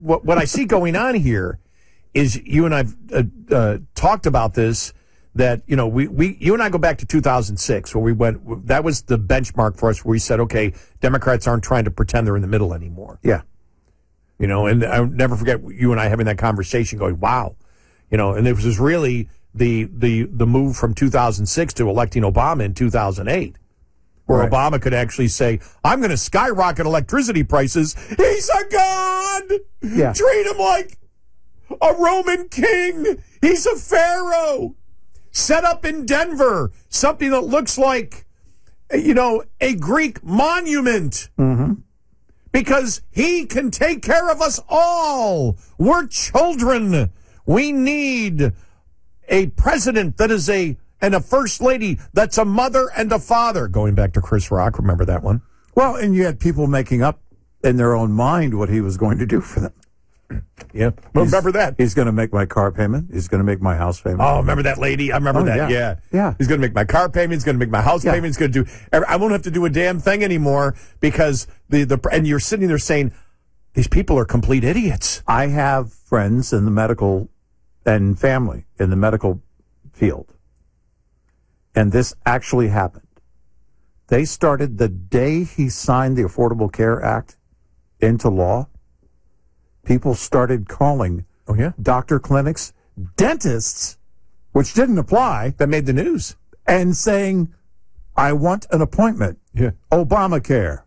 what I see going on here is you and I've talked about this, that, you know, you and I go back to 2006 where we went, that was the benchmark for us where we said, okay, Democrats aren't trying to pretend they're in the middle anymore. Yeah. You know, and I'll never forget you and I having that conversation going, wow. You know, and it was really the move from 2006 to electing Obama in 2008. Where right. Obama could actually say, I'm going to skyrocket electricity prices. He's a god! Yeah. Treat him like a Roman king. He's a pharaoh. Set up in Denver something that looks like, you know, a Greek monument. Mm-hmm. Because he can take care of us all. We're children. We need a president that is and a first lady that's a mother and a father. Going back to Chris Rock, remember that one? Well, and you had people making up in their own mind what he was going to do for them. Yeah, remember that. He's going to make my car payment. He's going to make my house payment. Oh, remember that lady? I remember that. Yeah. He's going to make my car payment. He's going to make my house payment. He's going to do. I won't have to do a damn thing anymore because and you're sitting there saying, these people are complete idiots. I have friends in the medical and family in the medical field. And this actually happened. They started the day he signed the Affordable Care Act into law. People started calling doctor clinics, dentists, which didn't apply. That made the news. And saying, I want an appointment. Yeah. Obamacare.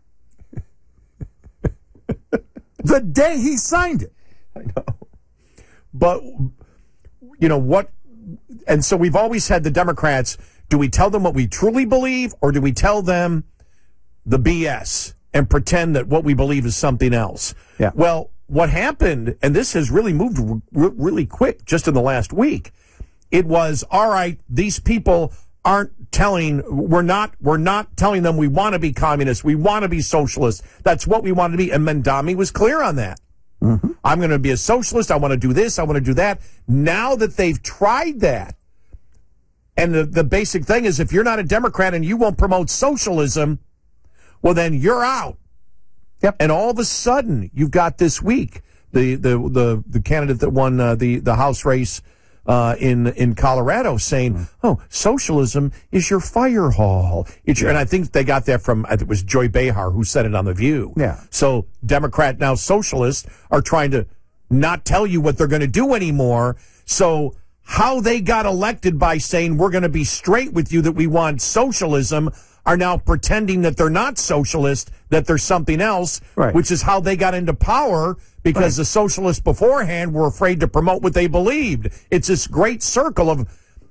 The day he signed it. I know. But, you know, what? And so we've always had the Democrats, do we tell them what we truly believe, or do we tell them the BS and pretend that what we believe is something else? Yeah. Well, what happened, and this has really moved really quick just in the last week, it was, all right, these people aren't we're not telling them we want to be communists, we want to be socialists. That's what we want to be. And Mamdani was clear on that. Mm-hmm. I'm going to be a socialist. I want to do this. I want to do that. Now that they've tried that, and the basic thing is if you're not a Democrat and you won't promote socialism, well, then you're out. Yep. And all of a sudden, you've got this week the candidate that won the House race in Colorado saying, "Oh, socialism is your fire hall." And I think they got that from, I think it was Joy Behar who said it on The View. Yeah. So Democrat, now socialists, are trying to not tell you what they're going to do anymore. So how they got elected by saying we're going to be straight with you, that we want socialism, are now pretending that they're not socialist, that they're something else, right. Which is how they got into power, because the socialists beforehand were afraid to promote what they believed. It's this great circle of,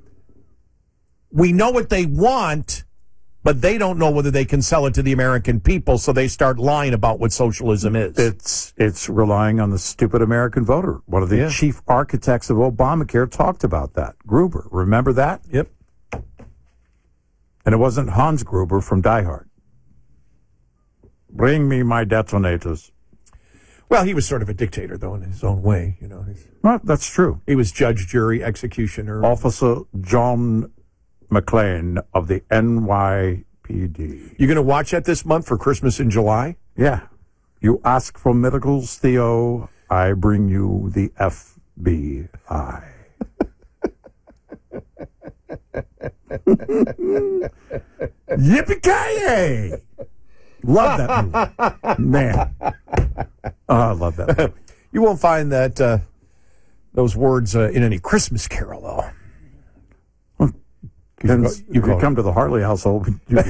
we know what they want, but they don't know whether they can sell it to the American people, so they start lying about what socialism is. It's relying on the stupid American voter. One of the chief architects of Obamacare talked about that. Gruber, remember that? Yep. And it wasn't Hans Gruber from Die Hard. Bring me my detonators. Well, he was sort of a dictator, though, in his own way. You know, well, that's true. He was judge, jury, executioner. Officer John McClane of the NYPD. You going to watch that this month for Christmas in July? Yeah. You ask for miracles, Theo. I bring you the FBI. Yippee-ki-yay! Love that movie. Man. Oh, I love that movie. You won't find that those words in any Christmas Carol, though. You could come to the Hartley household. But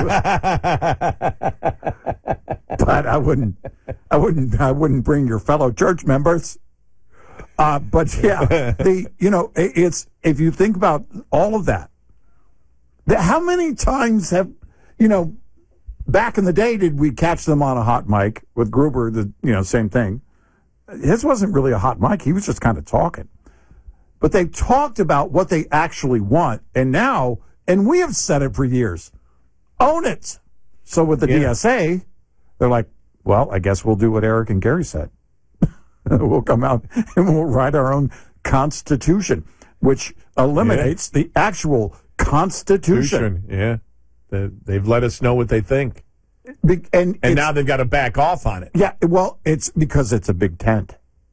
I wouldn't bring your fellow church members. But yeah, it's, if you think about all of that, how many times have, back in the day, did we catch them on a hot mic with Gruber? Same thing. His wasn't really a hot mic. He was just kind of talking. But they talked about what they actually want. And now, and we have said it for years, own it. So with the DSA, they're like, well, I guess we'll do what Eric and Gary said. We'll come out and we'll write our own Constitution, which eliminates the actual Constitution. Yeah. They've let us know what they think. And now they've got to back off on it. Yeah, well, it's because it's a big tent.